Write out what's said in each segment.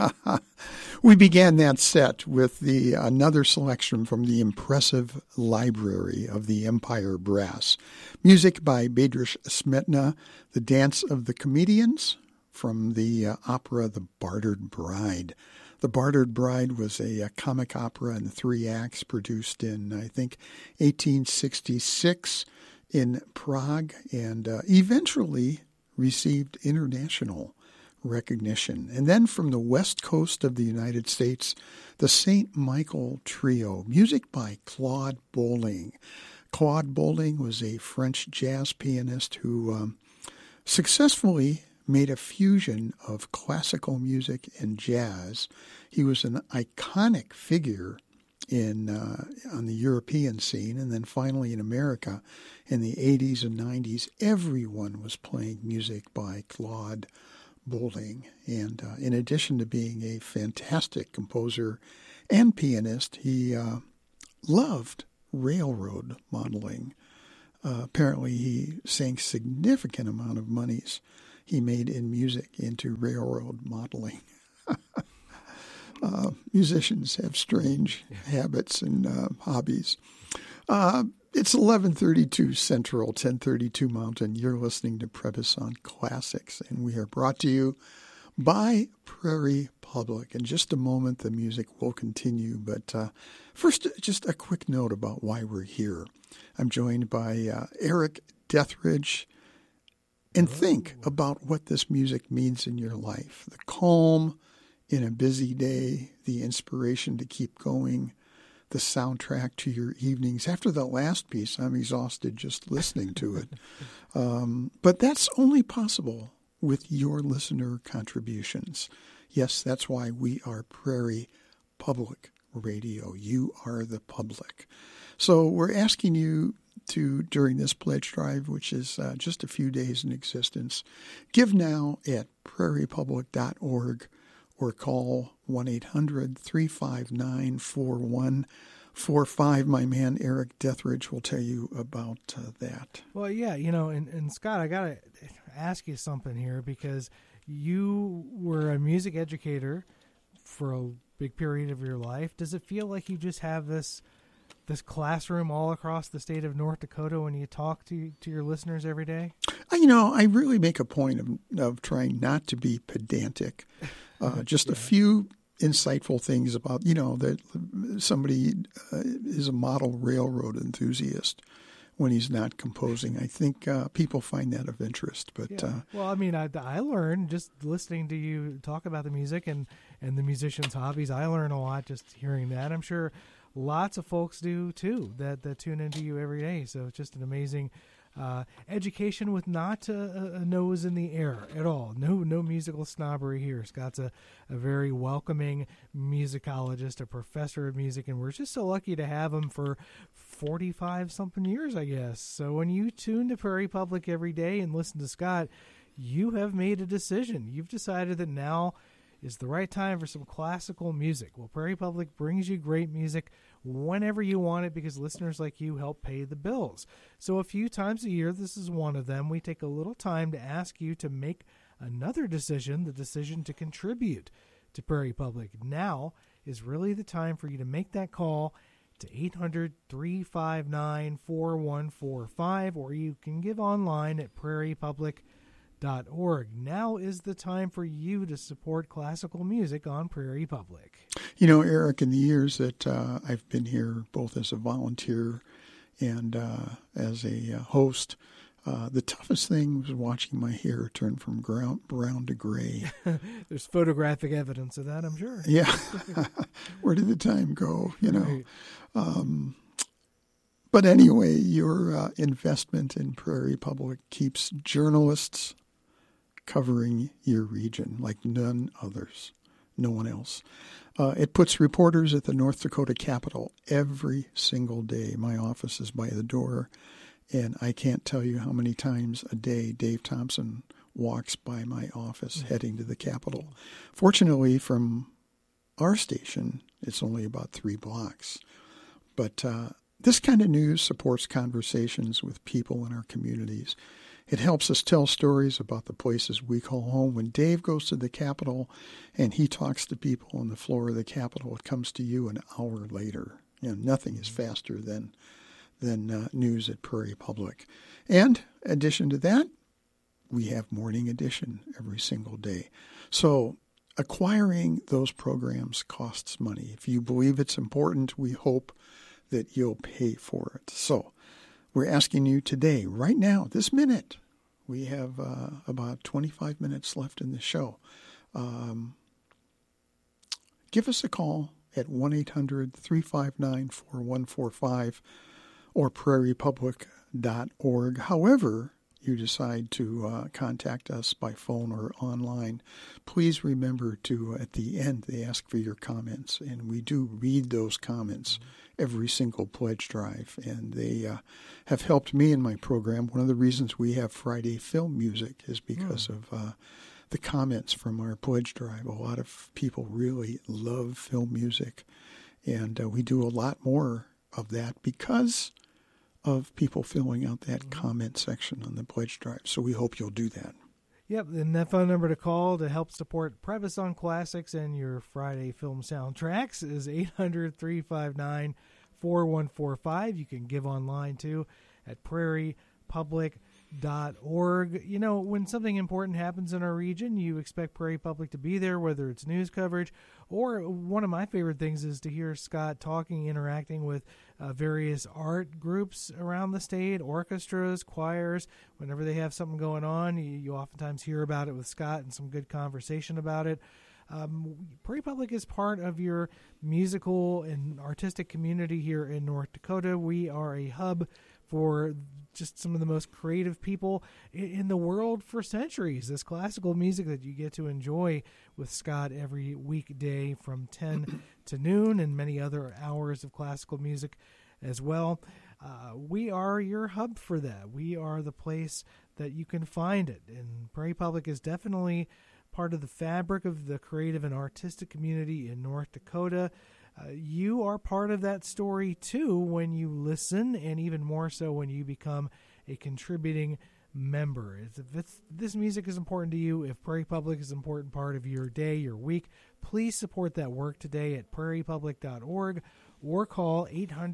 We began that set with another selection from the impressive library of the Empire Brass. Music by Bedřich Smetana, The Dance of the Comedians, from the opera The Bartered Bride. The Bartered Bride was a comic opera in 3 acts produced in, I think, 1866 in Prague, and eventually received international recognition. And then from the west coast of the United States, the St. Michael Trio, music by Claude Bolling. Claude Bolling was a French jazz pianist who successfully made a fusion of classical music and jazz. He was an iconic figure on the European scene, and then finally in America in the 80s and 90s. Everyone was playing music by Claude Bolling, and in addition to being a fantastic composer and pianist, he loved railroad modeling. Apparently he sank significant amount of monies he made in music into railroad modeling. Musicians have strange habits and hobbies. It's 11:32 Central, 10:32 Mountain. You're listening to Prebison Classics, and we are brought to you by Prairie Public. In just a moment, the music will continue, but first, just a quick note about why we're here. I'm joined by Eric Dethridge, and think about what this music means in your life. The calm in a busy day, the inspiration to keep going, the soundtrack to your evenings. After the last piece, I'm exhausted just listening to it. But that's only possible with your listener contributions. Yes, that's why we are Prairie Public Radio. You are the public. So we're asking you to, during this pledge drive, which is just a few days in existence, give now at prairiepublic.org or call 1-800-359-4145. My man Eric Dethridge will tell you about that. Well, yeah, and Scott, I got to ask you something here, because you were a music educator for a big period of your life. Does it feel like you just have this classroom all across the state of North Dakota when you talk to your listeners every day? I really make a point of trying not to be pedantic. Just a few insightful things about, that somebody is a model railroad enthusiast when he's not composing. I think people find that of interest. But well, I learn just listening to you talk about the music and the musicians' hobbies. I learn a lot just hearing that. I'm sure lots of folks do too that tune into you every day. So it's just an amazing education with not a nose in the air at all. No musical snobbery here. Scott's a very welcoming musicologist, a professor of music, and we're just so lucky to have him for 45-something years, I guess. So when you tune to Prairie Public every day and listen to Scott, you have made a decision. You've decided that now is the right time for some classical music. Well, Prairie Public brings you great music whenever you want it, because listeners like you help pay the bills. So a few times a year, this is one of them, we take a little time to ask you to make another decision, the decision to contribute to Prairie Public. Now is really the time for you to make that call to 800-359-4145, or you can give online at prairiepublic.org. Now is the time for you to support classical music on Prairie Public. Eric, in the years that I've been here, both as a volunteer and as a host, the toughest thing was watching my hair turn from brown to gray. There's photographic evidence of that, I'm sure. Yeah. Where did the time go, Right. But anyway, your investment in Prairie Public keeps journalists covering your region like no one else. It puts reporters at the North Dakota Capitol every single day. My office is by the door, and I can't tell you how many times a day Dave Thompson walks by my office heading to the Capitol. Fortunately, from our station, it's only about 3 blocks. But this kind of news supports conversations with people in our communities. It helps us tell stories about the places we call home. When Dave goes to the Capitol and he talks to people on the floor of the Capitol, it comes to you an hour later. Nothing is faster than news at Prairie Public. And in addition to that, we have Morning Edition every single day. So acquiring those programs costs money. If you believe it's important, we hope that you'll pay for it. So we're asking you today, right now, this minute, we have about 25 minutes left in the show. Give us a call at 1-800-359-4145 or prairiepublic.org. However you decide to contact us by phone or online, please remember to, at the end, they ask for your comments, and we do read those comments every single pledge drive, and they have helped me in my program. One of the reasons we have Friday Film Music is because of the comments from our pledge drive. A lot of people really love film music, and we do a lot more of that because of people filling out that comment section on the pledge drive. So we hope you'll do that. Yep, and that phone number to call to help support Previs on Classics and your Friday film soundtracks is 800-359-4145. You can give online, too, at prairiepublic.org. When something important happens in our region, you expect Prairie Public to be there, whether it's news coverage or one of my favorite things is to hear Scott talking, interacting with various art groups around the state, orchestras, choirs. Whenever they have something going on, you oftentimes hear about it with Scott and some good conversation about it. Prairie Public is part of your musical and artistic community here in North Dakota. We are a hub for just some of the most creative people in the world for centuries. This classical music that you get to enjoy with Scott every weekday from 10 to noon, and many other hours of classical music as well. We are your hub for that. We are the place that you can find it. And Prairie Public is definitely part of the fabric of the creative and artistic community in North Dakota. You are part of that story, too, when you listen, and even more so when you become a contributing member. If this music is important to you, if Prairie Public is an important part of your day, your week, please support that work today at prairiepublic.org or call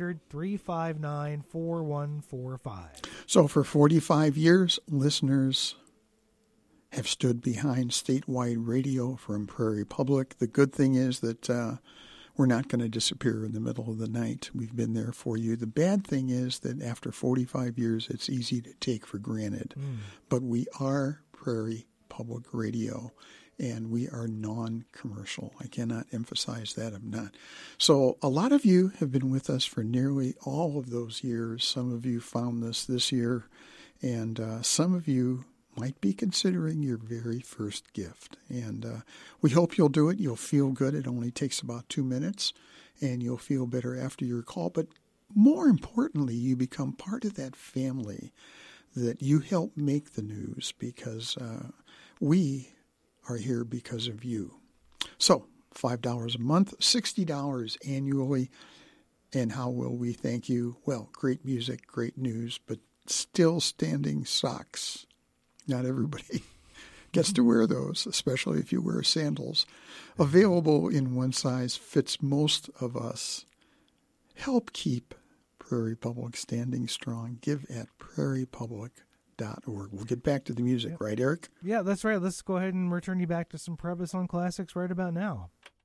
800-359-4145. So for 45 years, listeners have stood behind statewide radio from Prairie Public. The good thing is that we're not going to disappear in the middle of the night. We've been there for you. The bad thing is that after 45 years, it's easy to take for granted. But we are Prairie Public Radio, and we are non-commercial. I cannot emphasize that. I'm not. So a lot of you have been with us for nearly all of those years. Some of you found this year, and some of you might be considering your very first gift. And we hope you'll do it. You'll feel good. It only takes about 2 minutes, and you'll feel better after your call. But more importantly, you become part of that family that you help make the news, because we are here because of you. So $5 a month, $60 annually. And how will we thank you? Well, great music, great news, but still standing socks. Not everybody gets to wear those, especially if you wear sandals. Available in one size, fits most of us. Help keep Prairie Public standing strong. Give at prairiepublic.org. We'll get back to the music, right, Eric? Yeah, that's right. Let's go ahead and return you back to some Previs on Classics right about now.